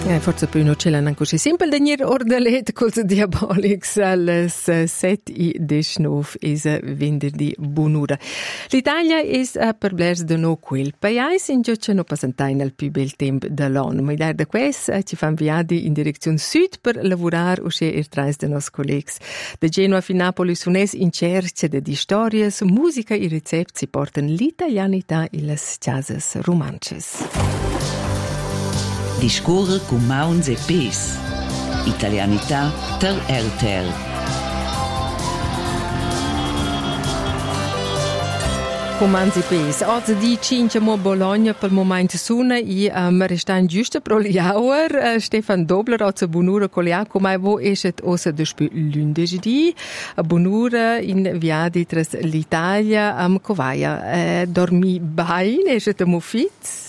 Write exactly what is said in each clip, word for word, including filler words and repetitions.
Eh, forse più non ce l'hanno così sempre da venire ordalet col Diabolics alle sette e diciannove is venerdì buon'ora. L'Italia is a per blers de no quel paese in giù c'è no passantain al più bel tempo dell'anno. Ma da questo ci fanno viadi in direzione sud per lavorare usce ir trais de nos collegs. Da Genova fin Napoli sunes in cerca de di stories, musica e recept si portano l'italianità e les jazzes romances. Discorre con Mauns e Pes. Italianità tel er tel. Con Mauns e Pes. Oggi di cinciamo Bologna per il momento suna e um, restan giusto pro l'hour. Uh, Stefan Dobler, oggi buon'ora con l'ia, come vo esce ossa de spi lunedì. Buon'ora in viadi tras l'Italia. Um, Covaia, uh, dormi bene, esce te muffiz?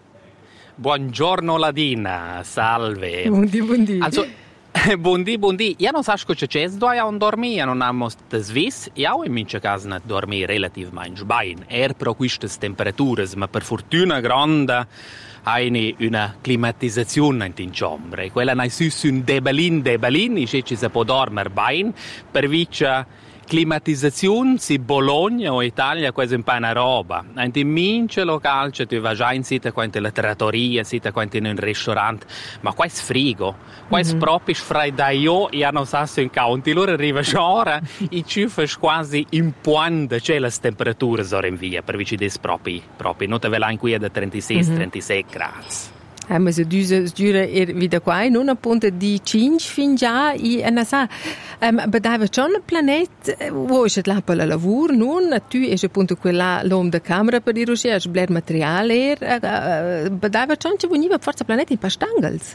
Buongiorno Ladina, salve. Buondì, buondì. Also, buondì, buondì. Ja non saš ko če čez doja on dormi, ja non amo svis, ja in mince cas net dormi relativ manch bain. Er pro quistes temperaturas, ma per fortuna grande hai una climatizzazione in ciombre. Quella nai sus un debelin debelin, e se ci si può dormire bain, per vice climatizzazione si Bologna o Italia quasi un po' una roba. In mince locale tu vai già in sita quanto la trattoria, sita quanto in un ristorante, ma qua è frigo, qua è mm-hmm. proprio sfredaio e non sa se in county, loro arriva ora e ci fai quasi in puanda c'è le temperature sono in via, per vici des proprio, proprio, non te ve l'hai qui da trentasei trentasei gradi. Eh, ma se düse dure er wieder qua non appunto di cinque fin già e na sa um, bedava schon un planet wo ist la per la lavoro non tu è appunto quella l'om de camera per i recherche bler materiale er uh, bedava schon ci veniva forza planet in pastangels.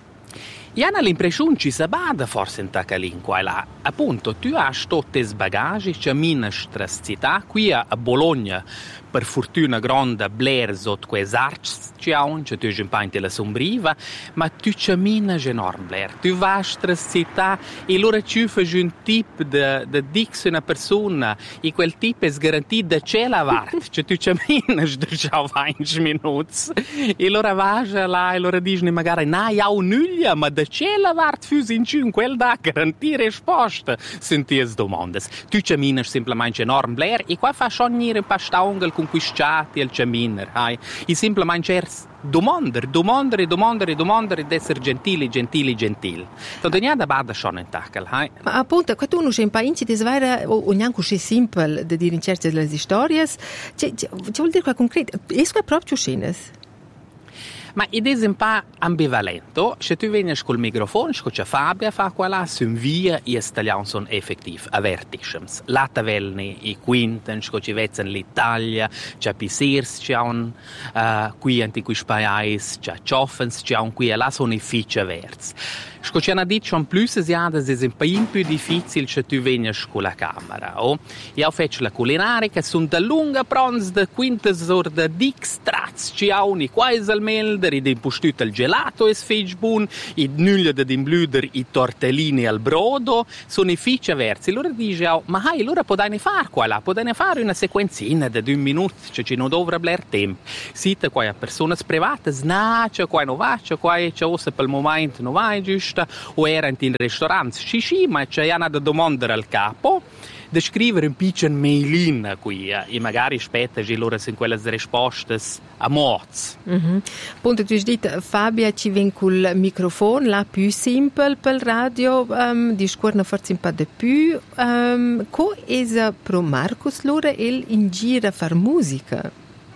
Io ho l'impressione che si bada forse in tacalin qua e là. Appunto, tu hai tutti i bagaggi che in nostra città, qui a Bologna, per fortuna grande, bler sotto quei arci che ha un, che tu hai un po' in la sombriva, ma tu c'è minas enorme bler. Tu vai a nostra città e allora tu fai un tipo di dix una persona e quel tipo è garantito da c'è la varte, che tu c'è minas da già venti minuti. E allora vai là e allora dici magari, no, io ho nulla, ma da c'è la vart füsi in ciun quel da garantir risposta senties domandas. Tu caminas semplicemente enorm bler e qua fa sciogner un pastaungel con quisciati al caminer, hai? E semplicemente ers domandere, domandere, domandere, domandere ed essere gentili, gentili, gentili. Tanto niente bada schon in tackel, hai? Ma appunto, quando uno c'è un po' inci di svera o neanche così simple di dire in certe delle storie, c'è vuol dire qua concreto, è proprio scenes. Ma ed è un po' ambivalente. Se tu vieni col microfono, c'è Fabia fa qua là, sono via e italiani sono effettivi, avertiscems. La tavelni, i quinten, c'è vezzen l'Italia, c'è Pisirs, c'è un uh, qui antiqui spaiais, c'è Cioffens, c'è un qui e là sono i fice verts. Sco c'è una dice un plus esiadas è un po' più difficile se tu vieni con la camera. Oh? Io faccio la culinarica, sono da lunga pronz da quintas or da dix strats, ci ha un quasi al melder, ed impostut il gelato e sfege buon, e nulla da dimblüder i tortellini al brodo, sono i fici versi. Allora dice, oh, ma hai, allora potete fare qua là, potete fare una sequenzina da due minuti, cioè ci non dovrà bler tempo. Siete qua a persone private, snaccia, qua non va, qua c'è ossa per il momento non va giusto, o erano in ristoranti, sì sì, ma c'è una da domandare al capo, da scrivere un piccolo mailin qui, eh, e magari aspetta che loro sono quelle risposte a moz. Mm-hmm. Appunto, tu hai detto, Fabia ci viene col microfono, la più semplice per il radio, um, discorre forse un po' di più. Um, co è pro Marcus loro il in giro a fare musica?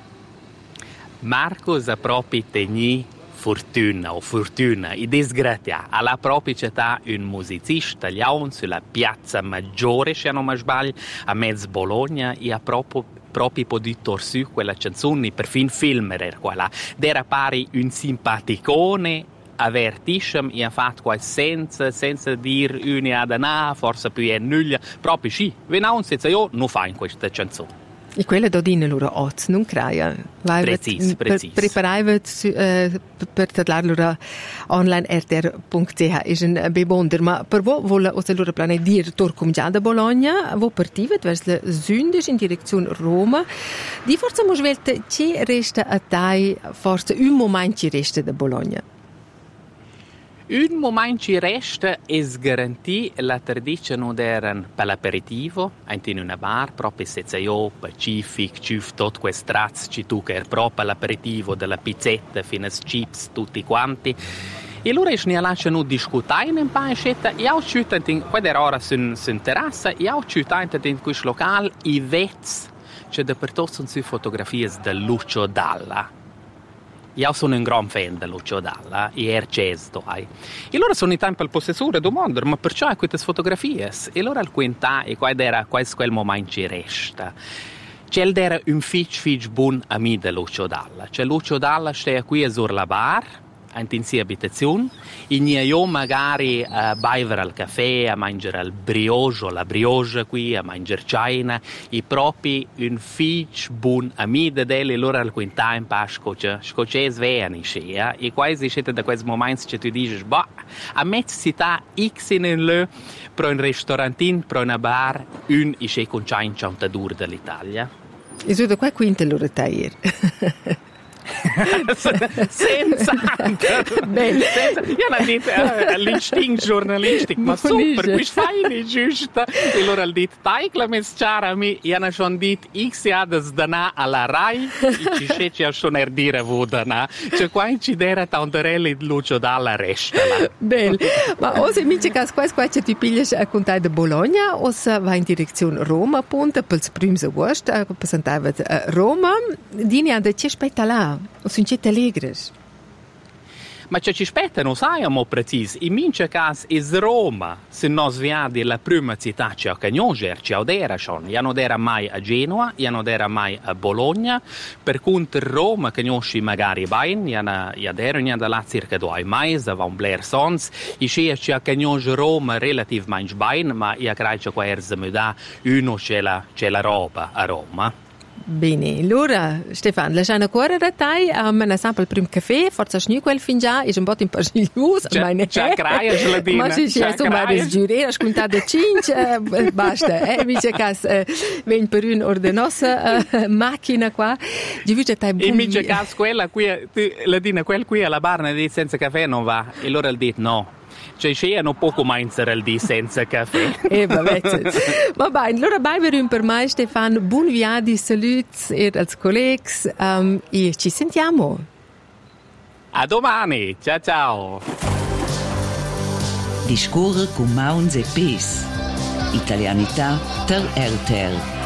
Marcus ha proprio tenuto fortuna o fortuna e disgrazia alla propria città un musicista italiano sulla piazza Maggiore, se non mi sbaglio, a mezzo Bologna e ha proprio proprio potuto su quella canzone perfino filmare quella. Era pari un simpaticone avertiscem e ha fatto qua senza senza dir una ad na forse più è nulla proprio sì venau senza io non fa in questa canzone. E quella dodine loro oz, non creia. Precis, precis. Per, preparaivet eh, per tradlar loro online r t r punto c h is un bebonder, ma per voi vuole o se loro plane dir torcum già da Bologna, voi partivet vers la Sündisch in direzione Roma. Di forza mo svelte ci resta a tai forse un moment ci resta da Bologna. Un momento ci resta è garantì la tradizione d'eren per l'aperitivo, in una bar, proprio senza io, pacific, ciuf, tot quei strazzi, ci tu che è proprio l'aperitivo della pizzetta, fino a chips, tutti quanti. E allora ne lasciano discutere un po' e io ho ciutato, quando era ora su in terrazza, io ho ciutato in questo locale i vezzi, cioè dappertutto sono fotografie da Lucio Dalla. Io sono un gran fan di Lucio Dalla e è cesto. E allora sono in tempo al possessore domandare, ma perciò queste fotografie? E allora al quinta, e qua era quel momento ci resta. C'è era un fic fic buon amico di Lucio Dalla. Cioè Lucio Dalla sta qui a sur la bar, in sua abitazione, e io magari a bere al caffè, a mangiare il brioche, la brioche qui, a mangiare cena, e proprio un fic buon amico di lui, e allora al quinta in pa scoce, scoce sveni scia, e quasi siete da quei momenti che tu dici, bah, a mezza città X in un lö, per un ristorantino, per una bar, un e c'è con c'è in ciantadur dell'Italia. E su da qua quinta allora tagliere. senza bene io l'ho detto uh, l'istinto giornalistico ma super qui fai giusto e allora ho detto dai che la mesciara mi io ho schon detto x ha da sdana alla Rai e ci c'è ci sono er dire vodana cioè qua ci dera tantarelli Lucio Dalla resta bene ma o se mi c'è caso qua qua ti piglias a contare di Bologna o se va in direzione Roma appunto per il primo agosto presentava Roma dini a c'è aspetta là o sono città allegre? Ma ci aspetta, non sappiamo preciso. In mince caso è Roma, se non svedi la prima città che ha conosciuto, che era schon. Io non era mai a Genova, io non era mai a Bologna, per cui Roma conosci magari bene, io ero in da là circa due mesi, va un Blair Sons, e ci ha conosciuto Roma relativamente bene, ma io credo che qua è uno c'è la, c'è la roba a Roma. Bene, allora Stefan, lasciamo ancora da te, um, ne sempre il primo caffè, forse non quel fin già, è un po' in pagiglius, ma ne c'è craia geladina. Ma ci c'è insomma des giurere, ha scontato da cinque, basta, eh, mi c'è caso, eh, ven per un ordenosa uh, macchina qua, di vita te buon. E mi c'è caso quella qui, la dina quel qui alla bar ne dice senza caffè non va, e allora il dit no. Cioè c'è un poco mainzer il di senza caffè. Eh, vabbè. Va bene, allora vai per me Stefan, buon viaggio, saluti e als colleghi um, e ci sentiamo. A domani, ciao ciao. Discorre con Mauns e Pes. Italianità ter R T L.